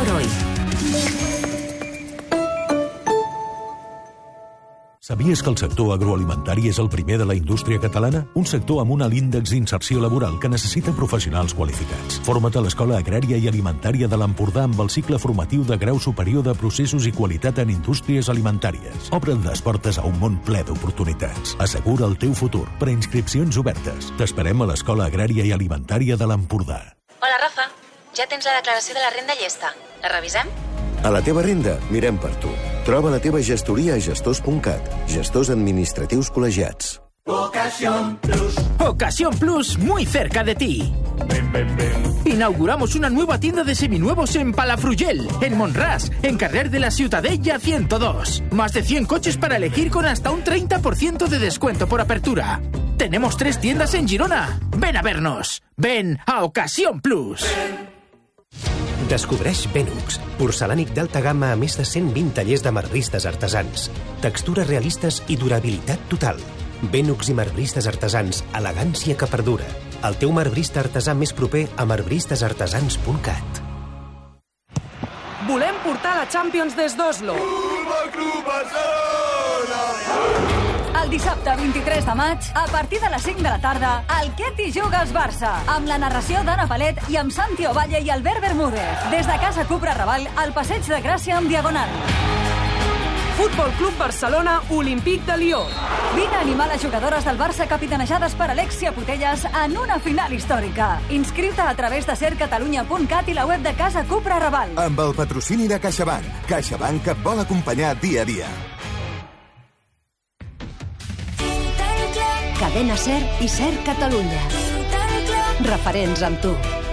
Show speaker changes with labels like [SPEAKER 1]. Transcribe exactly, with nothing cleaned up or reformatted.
[SPEAKER 1] Moroi.
[SPEAKER 2] Sabies que el sector agroalimentari és el primer de la indústria catalana? Un sector amb un alt índex d'inserció laboral que necessita professionals qualificats. Forma't a l'Escola Agrària i Alimentària de l'Empordà amb el cicle formatiu de grau superior de processos i qualitat en indústries alimentàries. Obre't les portes a un món ple d'oportunitats. Assegura el teu futur. Preinscripcions obertes. T'esperem a l'Escola Agrària i Alimentària de l'Empordà.
[SPEAKER 3] Hola, Rafa. Ja tens la declaració de la renda llesta. La revisem?
[SPEAKER 4] A la teva renda, mirem per tu. Troba la teva gestoria a gestors punt cat. Gestors administratius col·legiats.
[SPEAKER 5] Ocasión Plus.
[SPEAKER 6] Ocasión Plus, muy cerca de ti.
[SPEAKER 5] Ven, ven, ven.
[SPEAKER 6] Inauguramos una nueva tienda de seminuevos en Palafrugell, en Montràs, en carrer de la Ciutadella ciento dos. Más de cien coches para elegir con hasta un treinta por ciento de descuento por apertura. Tenemos tres tiendas en Girona. Ven a vernos. Ven a Ocasión Plus.
[SPEAKER 5] Ven.
[SPEAKER 7] Descobreix Benux, porcelànic d'alta gamma a més de cent vint tallers de marbristes artesans. Textures realistes i durabilitat total. Benux i marbristes artesans, elegància que perdura. El teu marbrista artesà més proper a marbristes artesans punt cat.
[SPEAKER 8] Volem portar la Champions des d'Oslo.
[SPEAKER 5] Futbol Club Barcelona!
[SPEAKER 9] El dissabte vint-i-tres de maig, a partir de les cinc de la tarda, el Què t'hi jugues Barça, amb la narració d'Anna Palet i amb Santi Ovalle i Albert Bermúdez, des de Casa Cupra Raval, al Passeig de Gràcia amb Diagonal.
[SPEAKER 8] Futbol Club Barcelona, Olímpic de Lió.
[SPEAKER 9] Vine a animar les jugadores del Barça capitanejades per Alexia Putelles en una final històrica. Inscriu-te a través de ser catalunya punt cat i la web de Casa Cupra Raval.
[SPEAKER 10] Amb el patrocini de CaixaBank. CaixaBank que et vol acompanyar dia a dia.
[SPEAKER 11] Cadena Ser i Ser Catalunya. Referents amb tu.